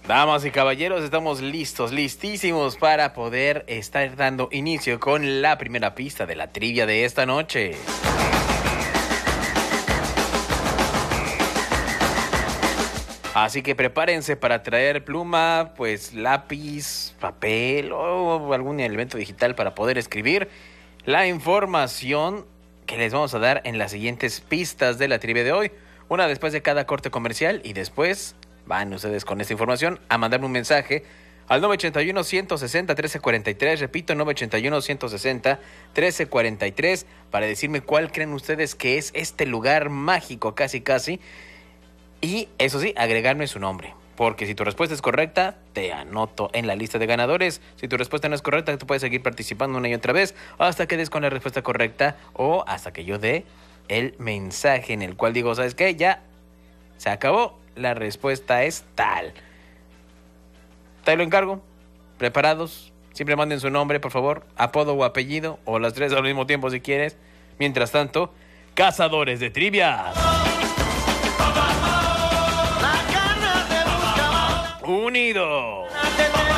Damas y caballeros, estamos listísimos para poder estar dando inicio con la primera pista de la trivia de esta noche. Así que prepárense para traer pluma, pues lápiz, papel o algún elemento digital para poder escribir la información que les vamos a dar en las siguientes pistas de la trivia de hoy. Una después de cada corte comercial y después van ustedes con esta información a mandarme un mensaje al 981-160-1343. Repito, 981-160-1343 para decirme cuál creen ustedes que es este lugar mágico casi. Y eso sí, agregarme su nombre. Porque si tu respuesta es correcta, te anoto en la lista de ganadores. Si tu respuesta no es correcta, tú puedes seguir participando una y otra vez hasta que des con la respuesta correcta o hasta que yo dé el mensaje en el cual digo, ¿sabes qué? Ya se acabó. La respuesta es tal. Te lo encargo. ¿Preparados? Siempre manden su nombre, por favor. Apodo o apellido. O las tres al mismo tiempo si quieres. Mientras tanto, cazadores de trivias. Unidos.